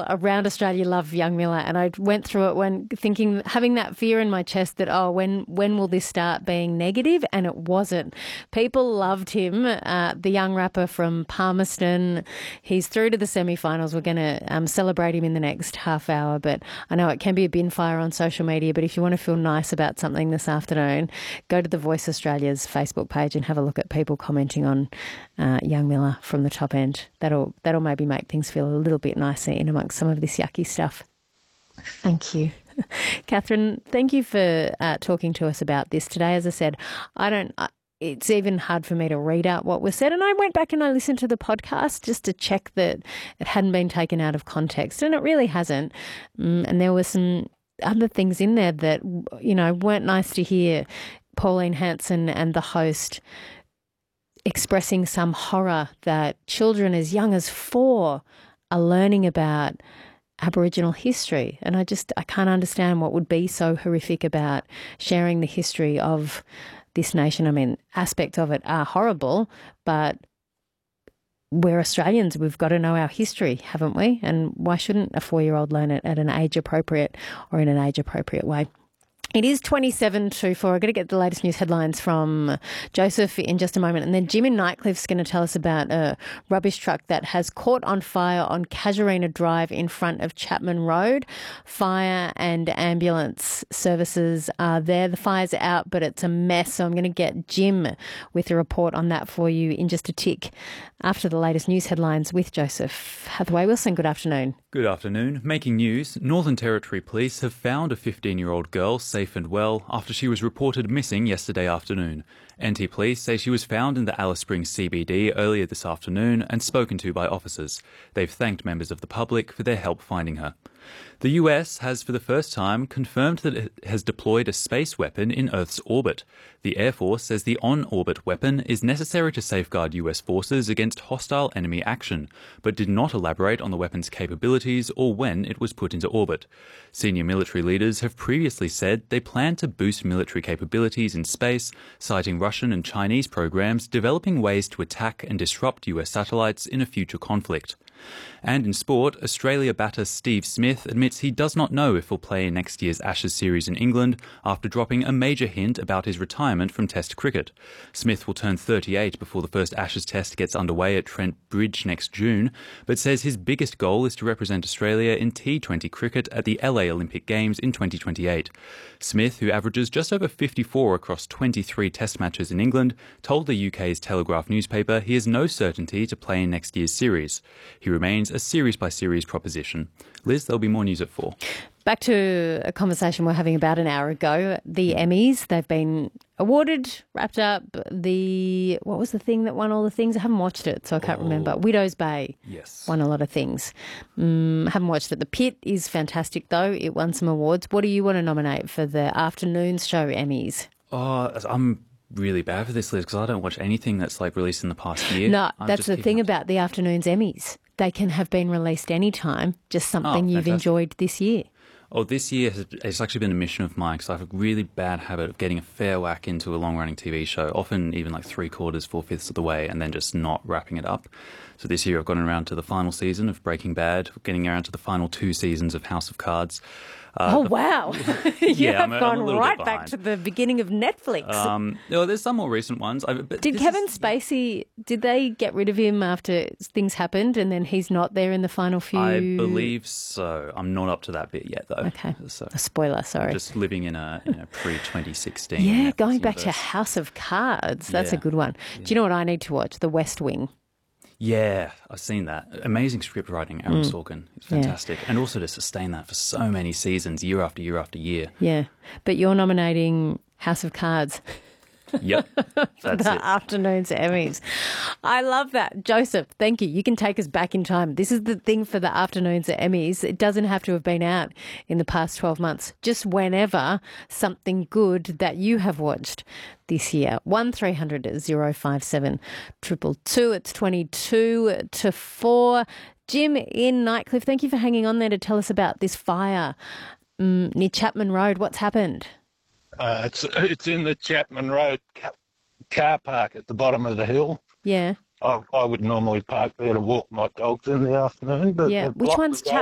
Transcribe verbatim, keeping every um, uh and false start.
around Australia love young Miller, and I went through it when thinking, having that fear in my chest that, oh, when when will this start being negative? And it wasn't. People loved him, uh, the young rapper from Palmerston. He's through to the semi-finals. We're going to um, celebrate him in the next half hour, but I know it can be a bin fire on social media, but if you want to feel nice about something this afternoon, go to the Voice Australia's Facebook page and have a look at people commenting on uh, young Miller from the top end. That'll that'll maybe make things feel a little bit nicer in amongst some of this yucky stuff. Thank you. Catherine, thank you for uh, talking to us about this today. As I said, I don't... I, it's even hard for me to read out what was said. And I went back and I listened to the podcast just to check that it hadn't been taken out of context. And it really hasn't. Um, and there were some other things in there that, you know, weren't nice to hear. Pauline Hanson and the host expressing some horror that children as young as four are learning about Aboriginal history. And I just, I can't understand what would be so horrific about sharing the history of this nation. I mean, aspects of it are horrible, but we're Australians. We've got to know our history, haven't we? And why shouldn't a four-year-old learn it at an age-appropriate or in an age-appropriate way? It is twenty-seven to four. I've got to get the latest news headlines from Joseph in just a moment. And then Jim in Nightcliffe's going to tell us about a rubbish truck that has caught on fire on Casuarina Drive in front of Chapman Road. Fire and ambulance services are there. The fire's out, but it's a mess. So I'm going to get Jim with a report on that for you in just a tick after the latest news headlines with Joseph Hathaway-Wilson. Good afternoon. Good afternoon. Making news, Northern Territory Police have found a fifteen-year-old girl safe and well after she was reported missing yesterday afternoon. N T Police say she was found in the Alice Springs C B D earlier this afternoon and spoken to by officers. They've thanked members of the public for their help finding her. The U S has for the first time confirmed that it has deployed a space weapon in Earth's orbit. The Air Force says the on-orbit weapon is necessary to safeguard U S forces against hostile enemy action, but did not elaborate on the weapon's capabilities or when it was put into orbit. Senior military leaders have previously said they plan to boost military capabilities in space, citing Russian and Chinese programs developing ways to attack and disrupt U S satellites in a future conflict. And in sport, Australia batter Steve Smith admits he does not know if he'll play in next year's Ashes series in England after dropping a major hint about his retirement from Test cricket. Smith will turn thirty-eight before the first Ashes Test gets underway at Trent Bridge next June, but says his biggest goal is to represent Australia in T twenty cricket at the L A Olympic Games in twenty twenty-eight. Smith, who averages just over fifty-four across twenty-three Test matches in England, told the U K's Telegraph newspaper he has no certainty to play in next year's series. He remains a series-by-series proposition. Liz, there'll be more news at four. Back to a conversation we we're having about an hour ago. The Emmys, they've been awarded, wrapped up. The, what was the thing that won all the things? I haven't watched it, so I can't oh. remember. Widow's Bay yes. won a lot of things. Um, haven't watched it. The Pit is fantastic, though. It won some awards. What do you want to nominate for the afternoon's show Emmys? Oh, I'm really bad for this, Liz, because I don't watch anything that's like released in the past year. No, I'm that's the thing about the afternoon's Emmys. They can have been released any time, just something oh, you've enjoyed this year. Oh, this year has it's actually been a mission of mine because I have a really bad habit of getting a fair whack into a long-running T V show, often even like three-quarters, four-fifths of the way, and then just not wrapping it up. So this year I've gotten around to the final season of Breaking Bad, getting around to the final two seasons of House of Cards. Uh, oh, wow. you yeah, have I'm, gone I'm right back to the beginning of Netflix. Um, no, there's some more recent ones. I, but did Kevin is, Spacey, did they get rid of him after things happened and then he's not there in the final few? I believe so. I'm not up to that bit yet, though. Okay. So, a spoiler, sorry. Just living in a, in a pre-twenty sixteen Yeah, Netflix going back universe. to House of Cards. That's yeah. a good one. Yeah. Do you know what I need to watch? The West Wing. Yeah, I've seen that. Amazing script writing, Aaron mm. Sorkin. It's fantastic. Yeah. And also to sustain that for so many seasons, year after year after year. Yeah. But you're nominating House of Cards. Yep. That's the it. afternoon's Emmys. I love that. Joseph, thank you. You can take us back in time. This is the thing for the afternoon's Emmys. It doesn't have to have been out in the past twelve months. Just whenever something good that you have watched this year. one three hundred oh five seven two two two. It's twenty-two to four. Jim in Nightcliff, thank you for hanging on there to tell us about this fire um, near Chapman Road. What's happened? Uh, it's it's in the Chapman Road car park at the bottom of the hill. Yeah. I, I would normally park there to walk my dogs in the afternoon. But yeah. Which one's Chapman?